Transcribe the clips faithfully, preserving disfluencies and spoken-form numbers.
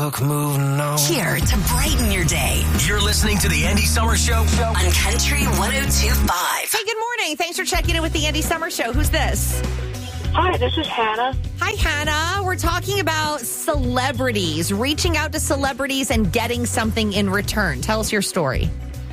luck moving on. Here to brighten your day. You're listening to the Andy Summer Show On Country one oh two point five. Hey, good morning. Thanks for checking in with the Andy Summer Show. Who's this? Hi, this is Hannah. Hi, Hannah. We're talking about celebrities, reaching out to celebrities and getting something in return. Tell us your story.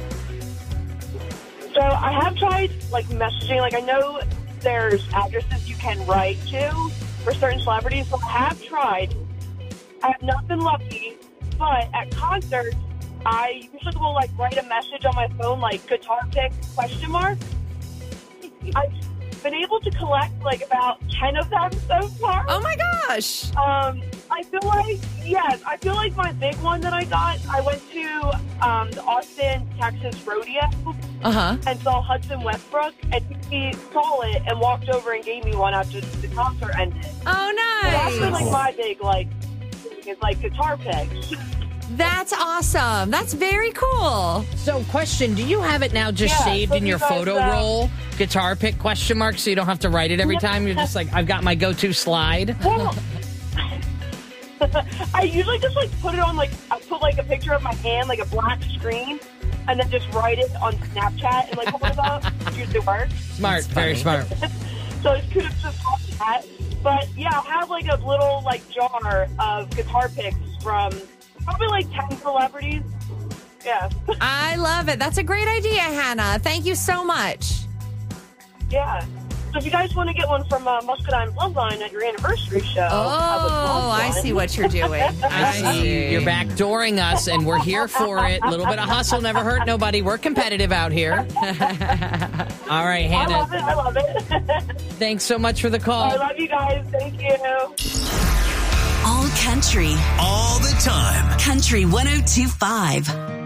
So I have tried, like, messaging. Like, I know there's addresses you can write to for certain celebrities. So I have tried. I have not been lucky. But at concerts, I usually will, like, write a message on my phone, like, guitar pick, question mark. I've been able to collect, like, about ten of them so far. Oh, my gosh. Um, I feel like, yes, I feel like my big one that I got, I went to um, the Austin, Texas rodeo Uh-huh. and saw Hudson Westbrook, and he saw it and walked over and gave me one after the concert ended. Oh, So that's been, nice. like, my big, like, thing is, like, guitar picks. That's awesome. That's very cool. So, question, do you have it now just Yeah, saved so in your you guys, photo uh, roll, guitar pick question mark, so you don't have to write it every time? You're just like, I've got my go-to slide. Well, I usually just, like, put it on, like, I put, like, a picture of my hand, like, a black screen, and then just write it on Snapchat and, like, hold it up. It usually works. Smart, very smart. So it's kudos to that. But, yeah, I have, like, a little, like, jar of guitar picks from probably, like, ten celebrities. Yeah. I love it. That's a great idea, Hannah. Thank you so much. Yeah. So if you guys want to get one from uh, Muscadine Bloodline at your anniversary show, Oh, I would love I one. see what you're doing. I see. You're backdooring us, and we're here for it. A little bit of hustle never hurt nobody. We're competitive out here. All right, I love Hannah. it. I love it. Thanks so much for the I call. love you guys. Thank you. All country. all the time. Country one oh two point five.